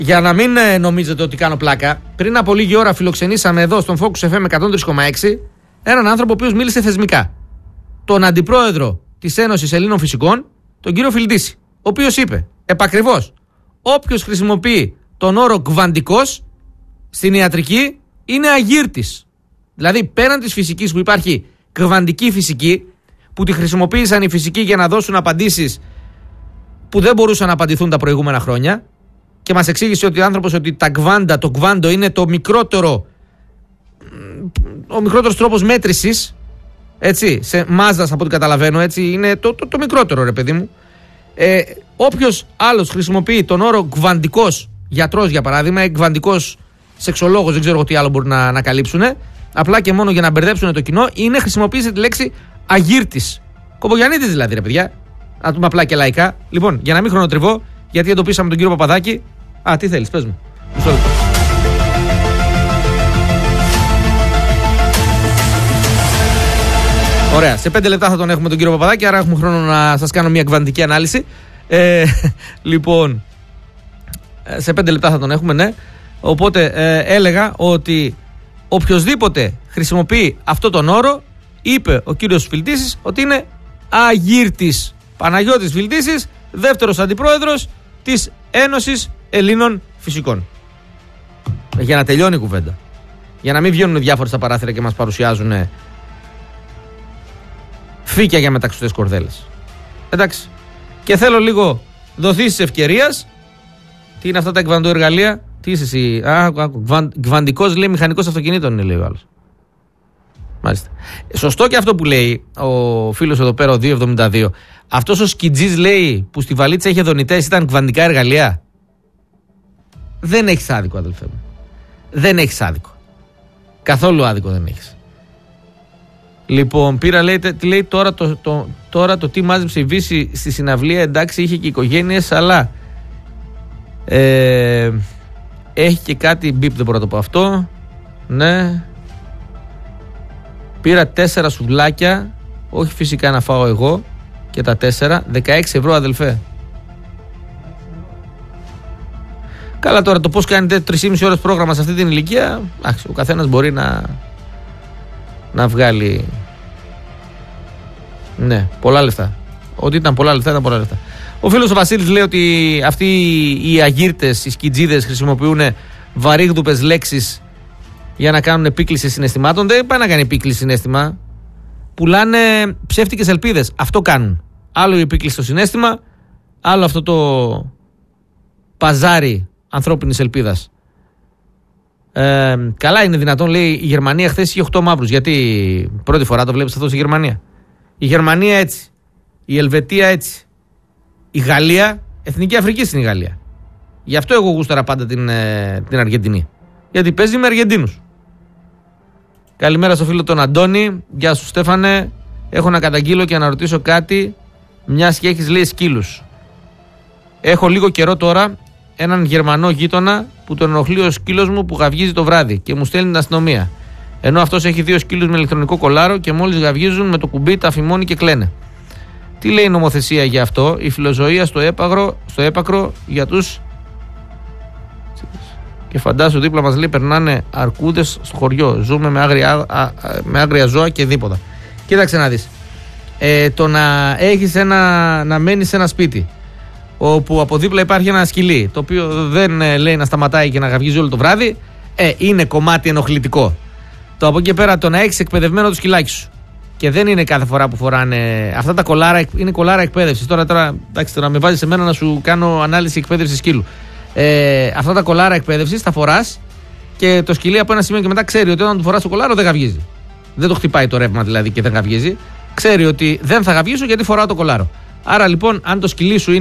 Για να μην νομίζετε ότι κάνω πλάκα, πριν από λίγη ώρα φιλοξενήσαμε εδώ στον Focus FM 103,6 έναν άνθρωπο ο οποίος μίλησε θεσμικά. Τον αντιπρόεδρο της Ένωσης Ελλήνων Φυσικών, τον κύριο Φιλτίση, ο οποίος είπε επακριβώς: όποιος χρησιμοποιεί τον όρο κβαντικός στην ιατρική είναι αγύρτης. Δηλαδή, πέραν της φυσικής που υπάρχει κβαντική φυσική, που τη χρησιμοποίησαν οι φυσικοί για να δώσουν απαντήσεις που δεν μπορούσαν να απαντηθούν τα προηγούμενα χρόνια, και μας εξήγησε ότι ο άνθρωπος ότι το κβάντο είναι ο μικρότερος τρόπος μέτρησης, έτσι, σε μάζας από ό,τι καταλαβαίνω, έτσι, είναι το μικρότερο, ρε παιδί μου. Όποιος άλλος χρησιμοποιεί τον όρο κβαντικός γιατρός, για παράδειγμα, κβαντικός σεξολόγος, δεν ξέρω τι άλλο μπορεί να καλύψουν, απλά και μόνο για να μπερδέψουν το κοινό, χρησιμοποίησε τη λέξη αγύρτης. Κομπογιαννίτης δηλαδή, ρε παιδιά. Να το πούμε απλά και λαϊκά. Λοιπόν, για να μην χρονοτριβώ, γιατί εντοπίσαμε τον κύριο Παπαδάκη. Τι θέλεις, πες μου. Μισό λεπτό. Ωραία, σε 5 λεπτά θα τον έχουμε τον κύριο Παπαδάκη, άρα έχουμε χρόνο να σας κάνω μια κβαντική ανάλυση. Λοιπόν, σε 5 λεπτά θα τον έχουμε, ναι. Οπότε έλεγα ότι οποιοσδήποτε χρησιμοποιεί αυτό τον όρο, είπε ο κύριος Φιλτίσης ότι είναι αγύρτης. Παναγιώτης Φιλτίσης, δεύτερος αντιπρόεδρος της Ένωσης Ελλήνων Φυσικών. Για να τελειώνει η κουβέντα. Για να μην βγαίνουν διάφοροι στα παράθυρα και μας παρουσιάζουν φύκια για μεταξωτές κορδέλες. Εντάξει. Και θέλω λίγο δοθείς της ευκαιρίας. Τι είναι αυτά τα εκβαντοεργαλεία? Τι είσαι εσύ? Κβαντικός, λέει, μηχανικός αυτοκινήτων είναι, λέει ο άλλος. Μάλιστα. Σωστό και αυτό που λέει ο φίλος εδώ πέρα, ο 272. Αυτός ο σκιτζής, λέει, που στη βαλίτσα είχε δονητές, ήταν κβαντικά εργαλεία. Δεν έχεις άδικο, αδελφέ μου. Δεν έχεις άδικο. Καθόλου άδικο δεν έχεις. Λοιπόν, πήρα, λέει, τι λέει τώρα το τι μάζεψε η Βύση στη συναυλία. Εντάξει, είχε και οικογένειες, αλλά έχει και κάτι μπιπ, δεν μπορώ να το πω αυτό. Ναι. Πήρα 4 σουβλάκια, όχι φυσικά να φάω εγώ, και τα 4, 16 ευρώ, αδελφέ. Καλά, τώρα το πώς κάνετε 3,5 ώρες πρόγραμμα σε αυτή την ηλικία, ο καθένας μπορεί να βγάλει, ναι, πολλά λεφτά. Ότι ήταν πολλά λεφτά, ήταν πολλά λεφτά. Ο φίλος ο Βασίλης λέει ότι αυτοί οι αγύρτες, οι σκιτζίδες χρησιμοποιούν βαρύγδουπες λέξεις για να κάνουν επίκληση συναισθημάτων. Δεν πάει να κάνει επίκληση συναίσθημα. Πουλάνε ψεύτικες ελπίδες. Αυτό κάνουν. Άλλο η επίκληση στο συναίσθημα, άλλο αυτό το παζάρι ανθρώπινης ελπίδας. Καλά, είναι δυνατόν, λέει, η Γερμανία χθες είχε 8 μαύρους. Γιατί πρώτη φορά το βλέπεις αυτό στη Γερμανία? Η Γερμανία έτσι. Η Ελβετία έτσι. Η Γαλλία, Εθνική Αφρική στην Γαλλία. Γι' αυτό εγώ γούσταρα πάντα την Αργεντινή. Γιατί παίζει με Αργεντίνους. Καλημέρα στο φίλο τον Αντώνη. Γεια σου, Στέφανε. Έχω να καταγγείλω και να ρωτήσω κάτι, μιας και έχεις, λέει, σκύλους. Έχω λίγο καιρό τώρα έναν Γερμανό γείτονα που τον ενοχλεί ο σκύλος μου που γαυγίζει το βράδυ και μου στέλνει την αστυνομία. Ενώ αυτός έχει 2 σκύλους με ηλεκτρονικό κολάρο και μόλις γαυγίζουν με το κουμπί τα φημώνει και κλαίνε. Τι λέει η νομοθεσία για αυτό? Η φιλοζωία στο έπακρο για τους. Και φαντάσου δίπλα μας, λέει, περνάνε αρκούδες στο χωριό. Ζούμε με άγρια ζώα και δίποτα. Κοίταξε να δεις. Το να έχεις να μένεις σε ένα σπίτι όπου από δίπλα υπάρχει ένα σκυλί, το οποίο δεν λέει να σταματάει και να γαυγίζει όλο το βράδυ, είναι κομμάτι ενοχλητικό. Το από εκεί πέρα, το να έχεις εκπαιδευμένο το σκυλάκι σου. Και δεν είναι κάθε φορά που φοράνε. Αυτά τα κολάρα είναι κολάρα εκπαίδευσης. Τώρα, εντάξει, να με βάζεις εμένα να σου κάνω ανάλυση εκπαίδευσης σκύλου. Αυτά τα κολάρα εκπαίδευσης τα φοράς και το σκυλί από ένα σημείο και μετά ξέρει ότι όταν του φοράς το κολάρο δεν γαυγίζει. Δεν το χτυπάει το ρεύμα δηλαδή και δεν γαυγίζει. Ξέρει ότι δεν θα γαυγίσω γιατί φοράω το κολάρο. Άρα λοιπόν, αν το σκυλί σου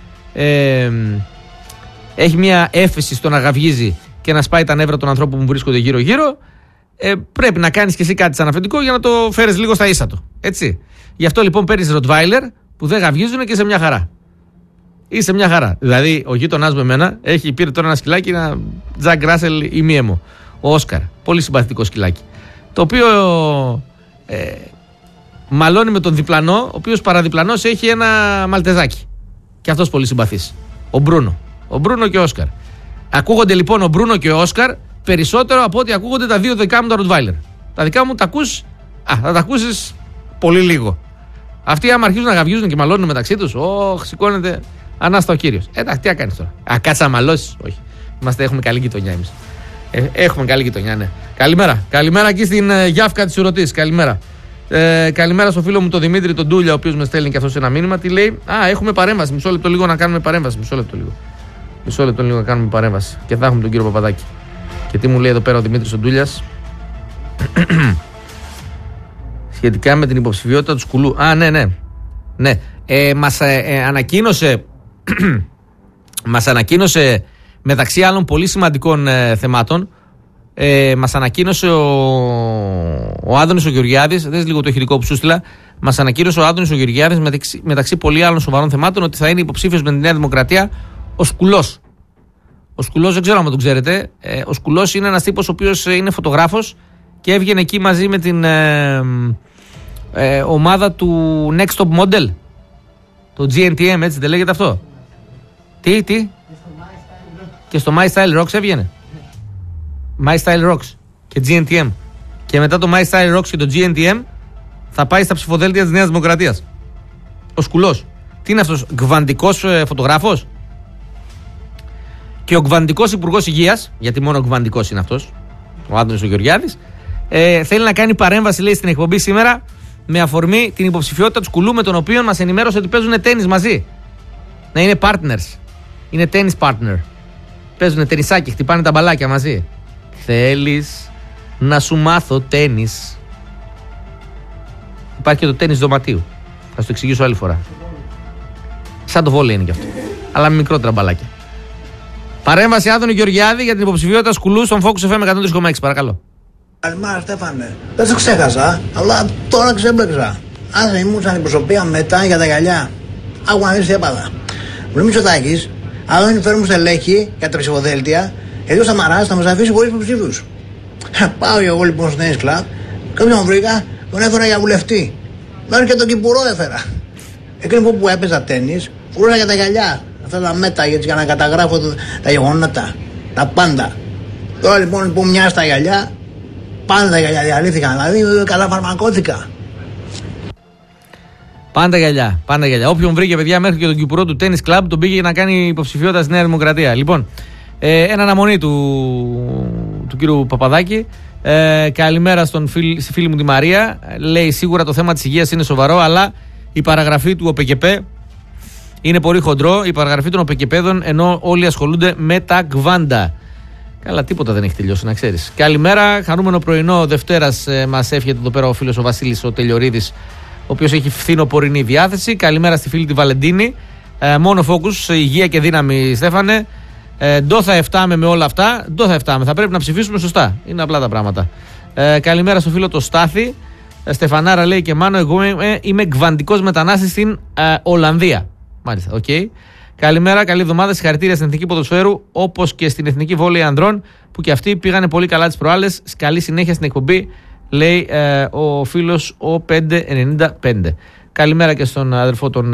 έχει μια έφεση στο να γαυγίζει και να σπάει τα νεύρα των ανθρώπων που βρίσκονται γύρω-γύρω, πρέπει να κάνεις και εσύ κάτι σαν αφεντικό για να το φέρεις λίγο στα ίσα του. Έτσι. Γι' αυτό λοιπόν παίρνεις Ροτβάιλερ που δεν γαυγίζουν και είσαι μια χαρά. Είσαι μια χαρά. Δηλαδή, ο γείτονάς μου εμένα πήρε τώρα ένα σκυλάκι, ένα Τζακ Ράσελ ημίαιμο. Ο Όσκαρ. Πολύ συμπαθητικό σκυλάκι. Το οποίο μαλώνει με τον διπλανό, ο οποίος παραδιπλανός έχει ένα μαλτεζάκι. Και αυτός πολύ συμπαθής. Ο Μπρούνο και ο Όσκαρ. Ακούγονται λοιπόν ο Μπρούνο και ο Όσκαρ περισσότερο από ό,τι ακούγονται τα δύο δικά μου τα Rottweiler. Τα δικά μου τα ακούς, θα τα ακούσεις πολύ λίγο. Αυτοί άμα αρχίζουν να γαβιούζουν και μαλώνουν μεταξύ τους, σηκώνεται ανάστα ο κύριος. Εντάξει, τι να κάνεις τώρα. Κάτσε να μαλώσεις. Όχι. Έχουμε καλή γειτονιά εμείς. Έχουμε καλή γειτονιά, ναι. Καλημέρα. Καλημέρα εκεί στην Γιάφκα της Ουρωτής. Καλημέρα. Καλημέρα στο φίλο μου τον Δημήτρη τον Ντούλια, ο οποίος με στέλνει και αυτός ένα μήνυμα. Τι λέει? Έχουμε παρέμβαση. Μισό λεπτό λίγο να κάνουμε παρέμβαση. Μισό λεπτό λίγο να κάνουμε παρέμβαση. Και θα έχουμε τον κύριο Παπαδάκη. Και τι μου λέει εδώ πέρα ο Δημήτρης ο Ντούλιας σχετικά με την υποψηφιότητα του Σκουλού. Ναι. Μας ανακοίνωσε μεταξύ άλλων πολύ σημαντικών θεμάτων. Μας ανακοίνωσε ο Άδωνης ο Γεωργιάδης. Δες λίγο το ηχητικό που σου στείλα. Μας ανακοίνωσε ο Άδωνης ο Γεωργιάδης μεταξύ πολύ άλλων σοβαρών θεμάτων ότι θα είναι υποψήφιος με τη Νέα Δημοκρατία ο Σκουλός. Ο Σκουλός δεν ξέρω αν τον ξέρετε. Ο Σκουλός είναι ένας τύπος ο οποίος είναι φωτογράφος και έβγαινε εκεί μαζί με την ομάδα του Next Top Model. Το GNTM, έτσι δεν λέγεται αυτό? Τι? Και στο My Style Rocks έβγαινε. My Style Rocks και GNTM. Και μετά το My Style Rocks και το GNTM θα πάει στα ψηφοδέλτια της Νέας Δημοκρατίας. Ο Σκουλός. Τι είναι αυτός, γβαντικός φωτογράφος? Και ο γβαντικός υπουργός υγείας, γιατί μόνο ο γβαντικός είναι αυτός, ο Άδωνης ο Γεωργιάδης, θέλει να κάνει παρέμβαση, λέει, στην εκπομπή σήμερα με αφορμή την υποψηφιότητα του Σκουλού, με τον οποίο μας ενημέρωσε ότι παίζουν τένις μαζί. Να είναι partners. Είναι tennis partner. Παίζουν τενισάκι, χτυπάνε τα μπαλάκια μαζί. Θέλεις να σου μάθω τένις? Υπάρχει και το τένις δωματίου. Θα σου το εξηγήσω άλλη φορά. Σαν το βόλεϊ είναι κι αυτό. Αλλά με μικρότερα μπαλάκια. Παρέμβαση Άδωνη Γεωργιάδη για την υποψηφιότητα Σκουλού στον Focus FM 103,6. Παρακαλώ. Καλημέρα, Στέφανε. Δεν το ξέχασα, αλλά τώρα ξέμπλεξα. Άσε, ήμουν σαν αντιπροσωπεία μετά για τα γυαλιά. Άκου να δεις τι έπαθα. Μου λέει Μητσοτάκης, αν δεν φέρουμε στελέχη για τα ψηφοδέλτια, γιατί ο Σαμαράς θα μας αφήσει χωρίς υποψήφιους. Πάω εγώ λοιπόν στο Tennis Club, κάποιον βρήκα, τον έφερα για βουλευτή. Μέχρι και τον Κυπουρό έφερα. Εκείνο που έπαιζα τένις, φορούσα για τα γυαλιά. Αυτά τα μέτα για να καταγράφω τα γεγονότα, τα πάντα. Τώρα λοιπόν που μοιάζει τα γυαλιά, πάντα τα γυαλιά διαλύθηκαν, δηλαδή καλά φαρμακώθηκα. Πάντα γυαλιά. Όποιον βρήκε, παιδιά, μέχρι και τον Κυπουρό του Tennis Club τον πήγε να κάνει υποψηφιότητα στη Νέα Δημοκρατία. Λοιπόν, ένα αναμονή του κύριου Παπαδάκη. Καλημέρα στη φίλη μου τη Μαρία. Λέει σίγουρα το θέμα της υγείας είναι σοβαρό, αλλά η παραγραφή του ΟΠΕΚΕΠΕ είναι πολύ χοντρό. Η παραγραφή των ΟΠΕΚΕΠΕδων, ενώ όλοι ασχολούνται με τα γκβάντα. Καλά, τίποτα δεν έχει τελειώσει, να ξέρεις. Καλημέρα, χαρούμενο πρωινό Δευτέρας μας εύχεται εδώ πέρα ο φίλος ο Βασίλης ο Τελειορίδης, ο οποίος έχει φθινοπορεινή διάθεση. Καλημέρα στη φίλη τη Βαλεντίνη. Μόνο focus, υγεία και δύναμη, Στέφανε. Ντο θα εφτάμε με όλα αυτά. Ντο θα εφτάμε. Θα πρέπει να ψηφίσουμε σωστά. Είναι απλά τα πράγματα. Καλημέρα στο φίλο το Στάθη. Στεφανάρα λέει και Μάνο, εγώ είμαι γκβαντικός μετανάστης στην Ολλανδία. Μάλιστα, οκ. Καλημέρα, καλή εβδομάδα. Συγχαρητήρια στην Εθνική Ποδοσφαίρου, όπως και στην Εθνική Βόλεϊ Ανδρών, που και αυτοί πήγανε πολύ καλά τις προάλλες. Καλή συνέχεια στην εκπομπή, λέει ο φίλος ο 595. Καλημέρα και στον αδερφό των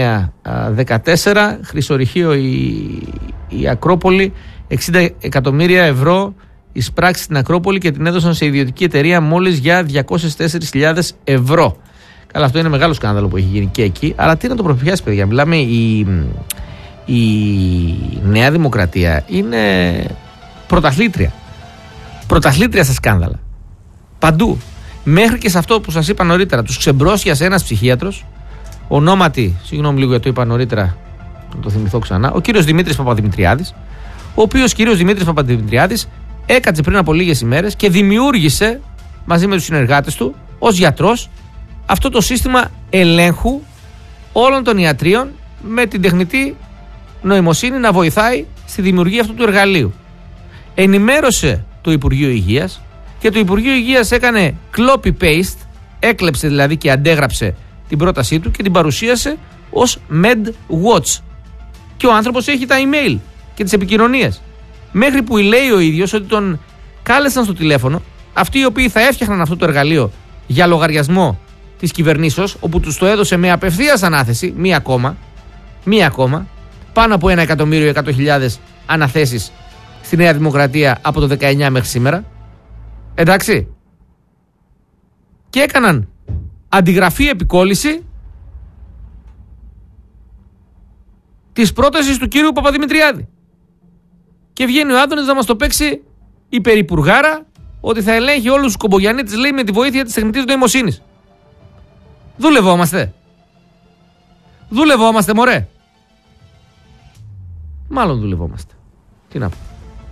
914. Χρυσορυχείο η Ακρόπολη, 60 εκατομμύρια ευρώ εισπράξει στην Ακρόπολη και την έδωσαν σε ιδιωτική εταιρεία μόλις για 204.000 ευρώ. Καλά, αυτό είναι μεγάλο σκάνδαλο που έχει γίνει και εκεί. Αλλά τι να το προπιάσει, παιδιά. Μιλάμε, η Νέα Δημοκρατία είναι πρωταθλήτρια. Πρωταθλήτρια στα σκάνδαλα. Παντού. Μέχρι και σε αυτό που σας είπα νωρίτερα. Τους ξεμπρόσιασε ένας ψυχίατρος, ονόματι, συγγνώμη λίγο γιατί το είπα νωρίτερα, να το θυμηθώ ξανά, ο κύριος Δημήτρης Παπαδημητριάδης, ο οποίος κύριος Δημήτρης Παπαδημητριάδης έκατσε πριν από λίγες ημέρες και δημιούργησε μαζί με τους συνεργάτες του ως γιατρός αυτό το σύστημα ελέγχου όλων των ιατρίων με την τεχνητή νοημοσύνη να βοηθάει στη δημιουργία αυτού του εργαλείου. Ενημέρωσε το Υπουργείο Υγείας και το Υπουργείο Υγείας έκανε copy-paste, έκλεψε δηλαδή και αντέγραψε την πρότασή του και την παρουσίασε ως MedWatch. Και ο άνθρωπος έχει τα email και τις επικοινωνίες. Μέχρι που λέει ο ίδιος ότι τον κάλεσαν στο τηλέφωνο αυτοί οι οποίοι θα έφτιαχναν αυτό το εργαλείο για λογαριασμό της κυβερνήσεως, όπου τους το έδωσε με απευθείας ανάθεση, μία ακόμα, πάνω από 1.100.000 αναθέσεις στη Νέα Δημοκρατία από το 19 μέχρι σήμερα. Εντάξει. Και έκαναν αντιγραφή επικόλληση της πρότασης του κύριου Παπαδημητριάδη. Και βγαίνει ο Άδωνης να μας το παίξει υπερυπουργάρα ότι θα ελέγχει όλους τους κομπογιανίτες, λέει, με τη βοήθεια της τεχνητής νοημοσύνης. Δουλευόμαστε. Δουλευόμαστε, μωρέ. Μάλλον δουλευόμαστε. Τι να πω.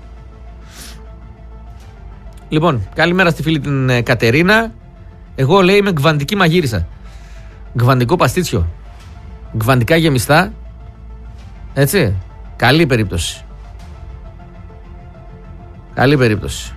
Λοιπόν, καλημέρα στη φίλη την Κατερίνα. Εγώ, λέει, είμαι γκβαντική μαγείρισα. Γκβαντικό παστίτσιο. Γκβαντικά γεμιστά. Έτσι. Καλή περίπτωση. Καλή περίπτωση.